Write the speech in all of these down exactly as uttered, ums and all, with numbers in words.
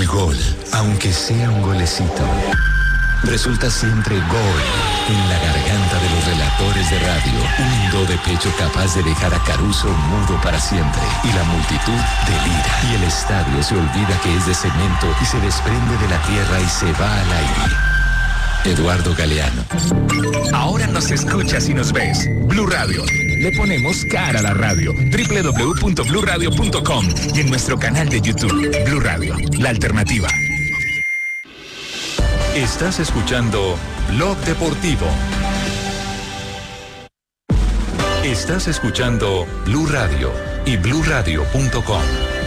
gol, aunque sea un golecito, resulta siempre gol en la garganta de los relatores de radio. Un do de pecho capaz de dejar a Caruso mudo para siempre. Y la multitud delira. Y el estadio se olvida que es de cemento y se desprende de la tierra y se va al aire. Eduardo Galeano. Ahora nos escuchas y nos ves. Blue Radio. Le ponemos cara a la radio. doble u doble u doble u punto blue radio punto com y en nuestro canal de YouTube. Blue Radio, la alternativa. Estás escuchando Blog Deportivo. Estás escuchando Blue Radio y blue radio punto com.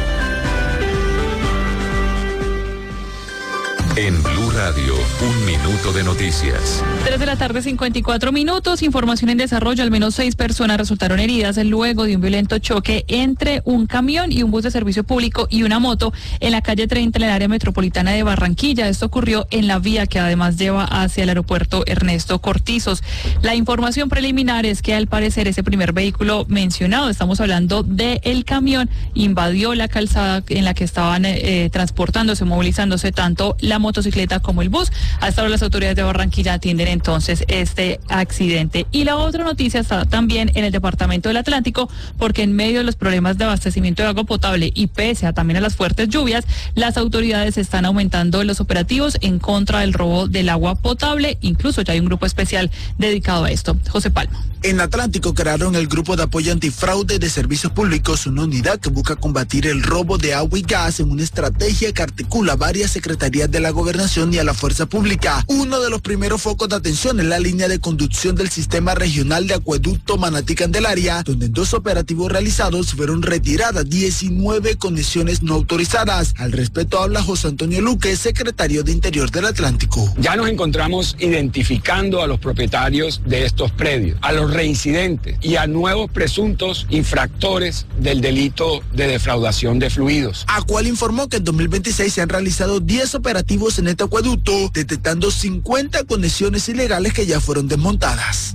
En Blue Radio, un minuto de noticias. Tres de la tarde, cincuenta y cuatro minutos. Información en desarrollo. Al menos seis personas resultaron heridas luego de un violento choque entre un camión y un bus de servicio público y una moto en la calle treinta en el área metropolitana de Barranquilla. Esto ocurrió en la vía que además lleva hacia el aeropuerto Ernesto Cortizos. La información preliminar es que al parecer ese primer vehículo mencionado, estamos hablando del camión, invadió la calzada en la que estaban eh, transportándose, movilizándose tanto la motocicleta como el bus. Hasta ahora las autoridades de Barranquilla atienden entonces este accidente. Y la otra noticia está también en el departamento del Atlántico, porque en medio de los problemas de abastecimiento de agua potable y pese a también a las fuertes lluvias, las autoridades están aumentando los operativos en contra del robo del agua potable. Incluso ya hay un grupo especial dedicado a esto. José Palma. En Atlántico crearon el Grupo de Apoyo Antifraude de Servicios Públicos, una unidad que busca combatir el robo de agua y gas en una estrategia que articula varias secretarías de la Gobernación y a la Fuerza Pública. Uno de los primeros focos de atención es la línea de conducción del Sistema Regional de Acueducto Manatí-Candelaria, donde en dos operativos realizados fueron retiradas diecinueve conexiones no autorizadas. Al respecto habla José Antonio Luque, secretario de Interior del Atlántico. Ya nos encontramos identificando a los propietarios de estos predios, a los reincidentes y a nuevos presuntos infractores del delito de defraudación de fluidos. Acual informó que en dos mil veintiséis se han realizado diez operativos en este acueducto, detectando cincuenta conexiones ilegales que ya fueron desmontadas.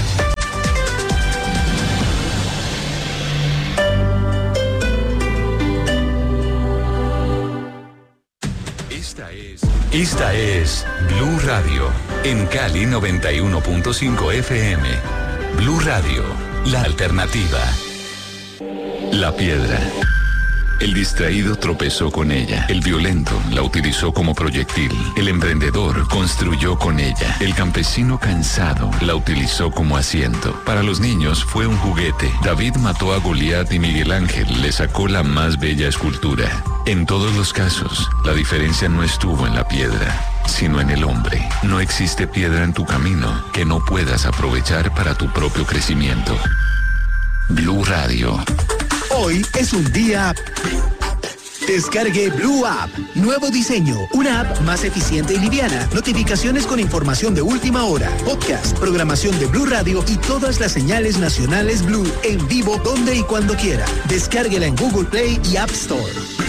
Esta es, esta es Blue Radio, en Cali noventa y uno punto cinco F M. Blue Radio, la alternativa. La piedra. El distraído tropezó con ella. El violento la utilizó como proyectil. El emprendedor construyó con ella. El campesino cansado la utilizó como asiento. Para los niños fue un juguete. David mató a Goliat y Miguel Ángel le sacó la más bella escultura. En todos los casos, la diferencia no estuvo en la piedra, sino en el hombre. No existe piedra en tu camino que no puedas aprovechar para tu propio crecimiento. Blue Radio. Hoy es un día... Descargue Blue App. Nuevo diseño. Una app más eficiente y liviana. Notificaciones con información de última hora. Podcast, programación de Blue Radio y todas las señales nacionales Blue en vivo donde y cuando quiera. Descárguela en Google Play y App Store.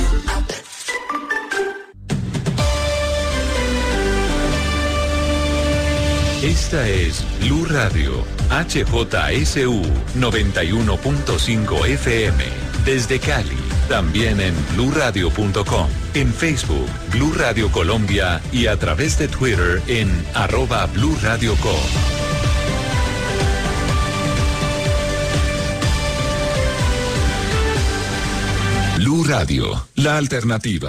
Esta es Blue Radio, H J S U noventa y uno punto cinco F M. Desde Cali, también en blue radio punto com, en Facebook, Blue Radio Colombia y a través de Twitter en arroba Blue Radio Co. Blue Radio, la alternativa.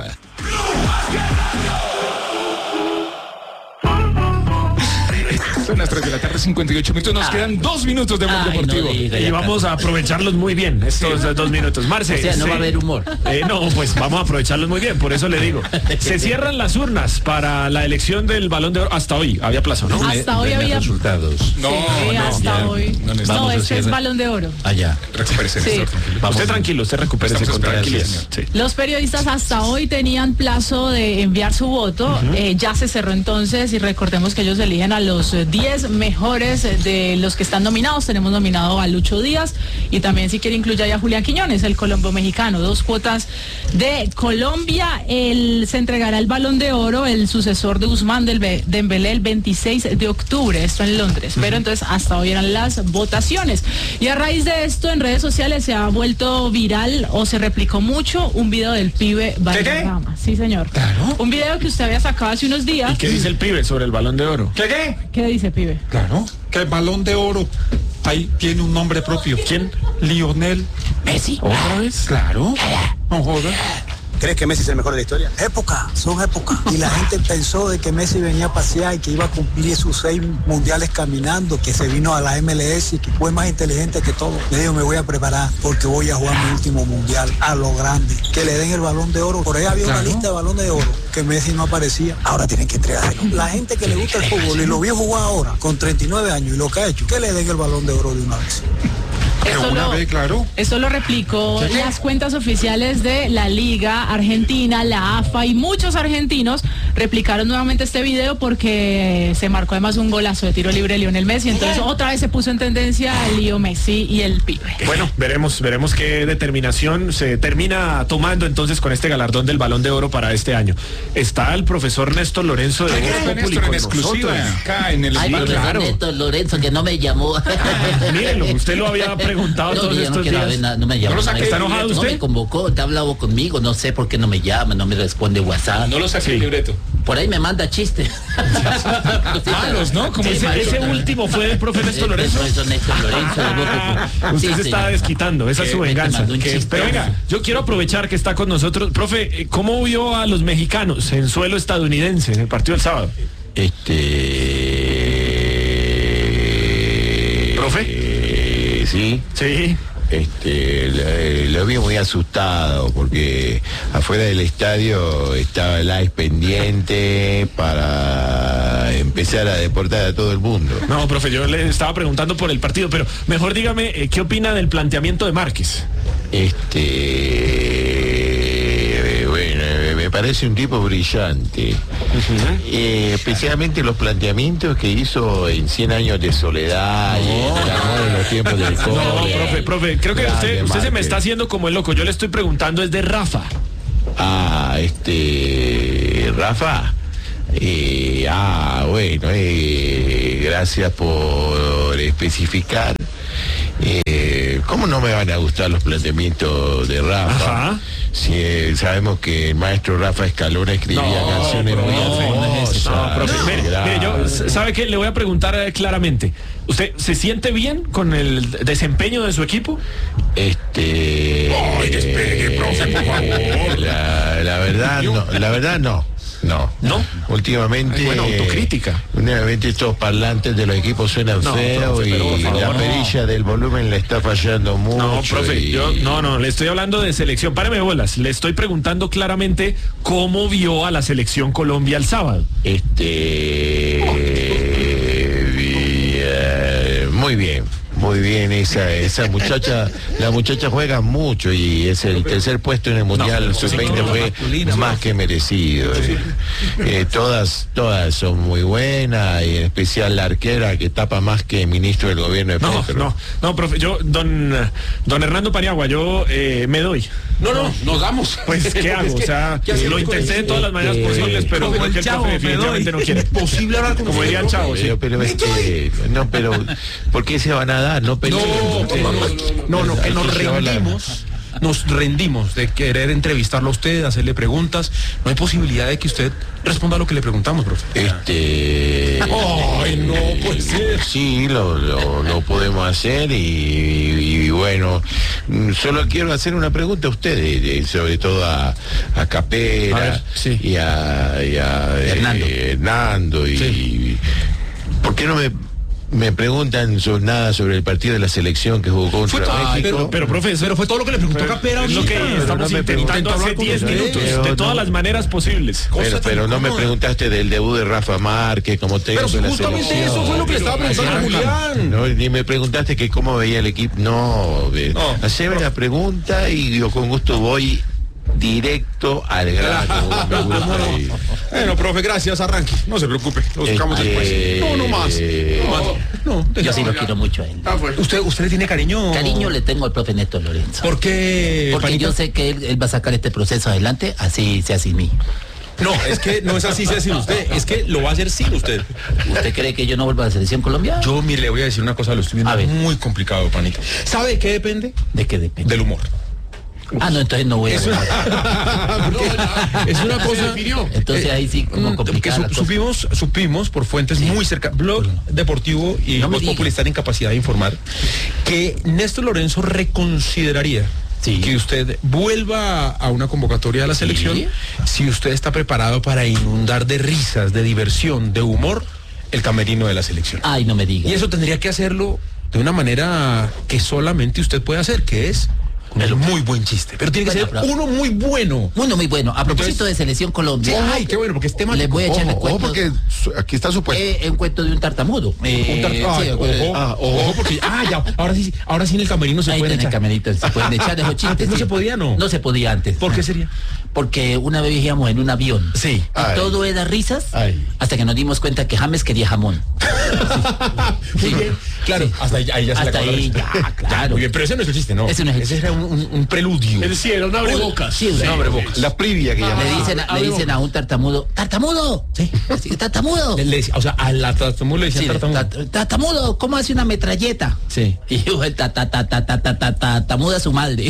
Son las tres de la tarde, cincuenta y ocho minutos. Nos ah. quedan dos minutos de Blog Deportivo. No diga, y vamos a aprovecharlos muy bien estos sí. dos minutos. Marce. O sea, no sí. va a haber humor. Eh, no, pues vamos a aprovecharlos muy bien, por eso le digo. Se cierran las urnas para la elección del Balón de Oro. Hasta hoy había plazo, ¿no? Hasta me, hoy había resultados. No, sí, no, hasta ya, hoy. No, no este es Balón de Oro. Allá. Recupérese, sí. Néstor, usted tranquilo, usted recupérese con tranquilidad. Sí. Los periodistas hasta hoy tenían plazo de enviar su voto. Uh-huh. Eh, ya se cerró entonces y recordemos que ellos eligen a los diez diez mejores de los que están nominados. Tenemos nominado a Lucho Díaz y también, si quiere, incluye a Julián Quiñones, el colombo mexicano. Dos cuotas de Colombia. El, se entregará el Balón de Oro, el sucesor de Ousmane Dembélé, el veintiséis de octubre, esto en Londres. Pero entonces hasta hoy eran las votaciones. Y a raíz de esto, en redes sociales se ha vuelto viral o se replicó mucho un video del pibe Valderrama. Sí, señor. Claro. Un video que usted había sacado hace unos días. ¿Y qué dice el pibe sobre el Balón de Oro? ¿Qué qué? ¿Qué dice, pibe? Claro, que el Balón de Oro ahí tiene un nombre propio. ¿Quién? Lionel Messi. ¿Otra vez? Claro. No jodas. ¿Crees que Messi es el mejor de la historia? Época, son épocas. Y la gente pensó de que Messi venía a pasear y que iba a cumplir sus seis mundiales caminando, que se vino a la M L S y que fue más inteligente que todo. Le digo, me voy a preparar porque voy a jugar mi último mundial a lo grande. Que le den el Balón de Oro. Por ahí había claro. una lista de Balón de Oro que Messi no aparecía. Ahora tienen que entregárselo. La gente que le gusta el fútbol y lo vio jugar ahora con treinta y nueve años y lo que ha hecho, que le den el Balón de Oro de una vez. Eso lo, vez, claro. eso lo replicó ¿Sí? las cuentas oficiales de la Liga Argentina, la A F A, y muchos argentinos replicaron nuevamente este video porque se marcó además un golazo de tiro libre de Lionel Messi. Entonces otra vez se puso en tendencia Leo Messi y el pibe. Bueno, veremos, veremos qué determinación se termina tomando entonces con este galardón del Balón de Oro para este año. Está el profesor Néstor Lorenzo de Voz Populi en exclusiva. Acá en el Ay, profesor claro. Néstor Lorenzo, que no me llamó. Mírenlo, usted lo había preguntado no, todos estos no días. No, no me llamó. ¿No lo saqué? ¿Está enojado usted? No me convocó, te ha hablado conmigo, no sé por qué no me llama, no me responde WhatsApp. No lo saqué el libreto. Por ahí me manda chistes. Malos, ¿no? Como sí, ese, ese último fue del profe Néstor Lorenzo. Eso es Néstor Lorenzo. Ah, usted sí, se está desquitando, esa es su venganza. Que, pero venga, yo quiero aprovechar que está con nosotros. Profe, ¿cómo vio a los mexicanos en suelo estadounidense en el partido del sábado? Este... ¿Profe? Eh, sí. Sí. Este, lo, lo vi muy asustado porque afuera del estadio estaba el ice pendiente para empezar a deportar a todo el mundo. No, profe, yo le estaba preguntando por el partido, pero mejor dígame, ¿qué opina del planteamiento de Márquez? Este, bueno, me parece un tipo brillante. Uh-huh. eh, especialmente los planteamientos que hizo en cien años de soledad no. y en los tiempos del COVID. No, profe, profe, creo que usted, usted se me está haciendo como el loco. Yo le estoy preguntando es de Rafa. Ah, este, Rafa. Eh, ah, bueno, eh, gracias por especificar. Eh, ¿Cómo no me van a gustar los planteamientos de Rafa? Ajá. Si eh, sabemos que el maestro Rafa Escalona escribía no, canciones muy hermosas. No, profe, mire, mire, yo, ¿sabe qué? Le voy a preguntar eh, claramente. ¿Usted se siente bien con el desempeño de su equipo? Este... ¡Ay, despegue, profe, por favor! La, la verdad, no, la verdad no. No, no. Últimamente, Ay, bueno, autocrítica. Últimamente estos parlantes de los equipos suenan no, feos profe, y favor, la perilla no. del volumen le está fallando mucho. No, profe, y... yo no, no, le estoy hablando de selección. Páreme bolas, le estoy preguntando claramente cómo vio a la selección Colombia el sábado. Este, eh, muy bien. Muy bien, esa esa muchacha, la muchacha juega mucho y es el tercer puesto en el Mundial no, sub veinte fue más que merecido. Eh. Eh, todas todas son muy buenas y en especial la arquera que tapa más que ministro del gobierno de no, Petro. No, no, profe, yo, don, don Hernando Paniagua, yo eh, me doy. No, no, nos damos. Pues, ¿qué hago? O sea, lo intenté de todas las maneras eh, posibles, pero creo que el profe definitivamente no quiere. Posible hablar con como diría el chavo, pero, sí. pero es que, no, pero, ¿por qué se van a dar? No, no, no, no, que nos rendimos, nos rendimos de querer entrevistarlo a usted, hacerle preguntas. No hay posibilidad de que usted responda a lo que le preguntamos, profe. Este... ¡Ay, no puede ser! Sí, lo, lo, lo podemos hacer y, y, y bueno, solo quiero hacer una pregunta a ustedes, sobre todo a, a Capera a ver, sí. y a, y a Hernando, eh, Hernando y, sí. y ¿por qué no me me preguntan sobre nada sobre el partido de la selección que jugó contra todo, México? Pero, pero profe, pero fue todo lo que le preguntó pero, Capera. Es lo que no, estamos no intentando hace diez minutos, pero, de todas no, las maneras posibles. Pero, pero no me preguntaste del debut de Rafa Márquez, como técnico de la selección. Pero justamente eso fue lo que le estaba preguntando a Julián. No, ni me preguntaste que cómo veía el equipo. No, no haceme la pregunta y yo con gusto voy directo al grano. Me gusta Bueno, profe, gracias, arranque. No se preocupe, lo buscamos después. No, no más. No, más. No, yo sí lo quiero mucho a él. ¿Usted, ¿Usted le tiene cariño? Cariño le tengo al profe Néstor Lorenzo. ¿Por qué? Porque Panita? yo sé que él, él va a sacar este proceso adelante, así sea sin mí. No, es que no es así sea sin usted, es que lo va a hacer sin usted. ¿Usted cree que yo no vuelvo a la selección Colombia? Yo, mire, le voy a decir una cosa, lo estoy viendo muy complicado, Panita. ¿Sabe de qué depende? ¿De qué depende? Del humor. Ah, no, entonces no voy a es una, es una cosa. Entonces ahí sí como complicada que su, supimos, supimos por fuentes sí. muy cercanas, Blog bueno. Deportivo y no Voz Populi están en capacidad de informar que Néstor Lorenzo reconsideraría sí. que usted vuelva a una convocatoria de la selección sí. si usted está preparado para inundar de risas, de diversión, de humor el camerino de la selección. Ay, no me diga. Y eso tendría que hacerlo de una manera que solamente usted puede hacer, que es es un muy buen chiste, pero tiene que bueno, ser pero, uno muy bueno. Uno muy bueno. A propósito Entonces, de Selección Colombia. Sí, ay, qué bueno, porque es tema. Les voy a echarle ojo, cuento. Ojo, porque aquí está su puesto. Eh, un cuento de un tartamudo. Eh, un tartamudo. Sí, ojo, ah, ojo, porque ah, ya, ahora sí, ahora sí en el camerino se ahí pueden echar. En el camerino se pueden echar esos chistes. Antes no sí. se podía, ¿no? No se podía antes. ¿Por qué sería? Porque una vez viajamos en un avión. Sí. Y ay. todo era risas ay. hasta que nos dimos cuenta que James quería jamón. Muy sí. bien. Claro, sí. hasta ahí, ahí ya se hasta le ahí, ya, claro. Muy bien, pero ese no es el chiste, ¿no? Ese no es el ese chiste. era un, un, un preludio. Él sí, era un abrebocas. Sí, un abrebocas. La previa que ah, llaman. Le dicen, ah, le dicen a un tartamudo, ¡tartamudo! Sí, tartamudo. Le, le, o sea, a la tartamudo le decían sí, tartamudo. Tartamudo, ¿cómo hace una metralleta? Sí. Y yo, el ta ta ta ta ta ta ta tartamuda su madre.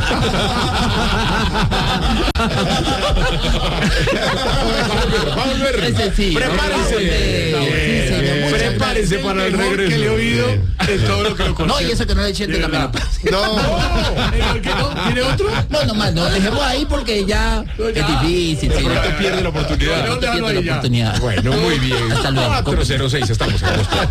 Vamos a ver. Ese sí. Prepárense. Prepárense para el regreso. Que le he oído de todo lo que lo conoce. No, y eso que no le echen de la menopausia. No. ¿Tiene otro? No, nomás, no, dejemos ahí porque ya es difícil. De pronto pierde la oportunidad. De pronto pierde la oportunidad. Bueno, muy bien. Hasta luego. cuatro cero seis, estamos en los